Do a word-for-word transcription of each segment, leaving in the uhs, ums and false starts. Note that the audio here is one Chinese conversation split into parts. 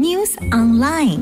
News Online。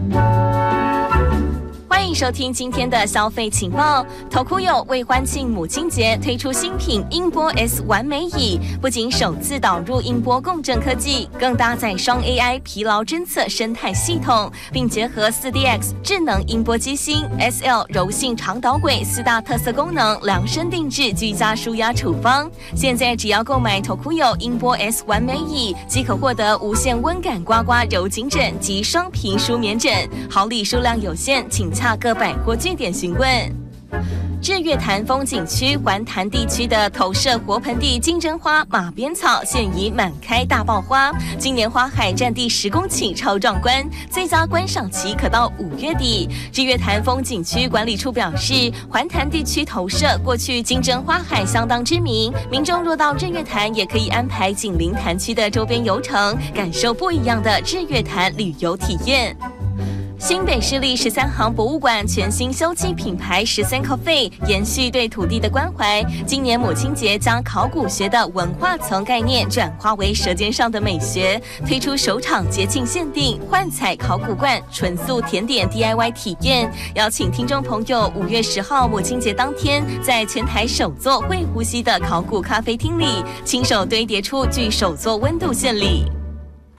欢迎收听今天的消费情报。Tokuyo 为欢庆母亲节推出新品音波 S 完美椅，不仅首次导入音波共振科技，更搭载双 A I 疲劳侦测生态系统，并结合 四 D X 智能音波机芯、S L 柔性长导轨四大特色功能，量身定制居家舒压处方。现在只要购买 Tokuyo 音波 S 完美椅，即可获得无线温感刮刮柔颈枕及双皮舒眠枕，好礼数量有限，请洽各百货据点询问。日月潭风景区环潭地区的投射活盆地金针花马鞭草现已满开大爆花，今年花海占地十公顷，超壮观，最佳观赏期可到五月底。日月潭风景区管理处表示，环潭地区投射过去金针花海相当知名，民众若到日月潭也可以安排紧邻潭区的周边游程，感受不一样的日月潭旅游体验。新北市立十三行博物馆全新修葺品牌十三 Coffee， 延续对土地的关怀。今年母亲节将考古学的文化层概念转化为舌尖上的美学，推出首场节庆限定幻彩考古罐纯素甜点 D I Y 体验，邀请听众朋友五月十号母亲节当天，在全台首座会呼吸的考古咖啡厅里，亲手堆叠出具手作温度献礼。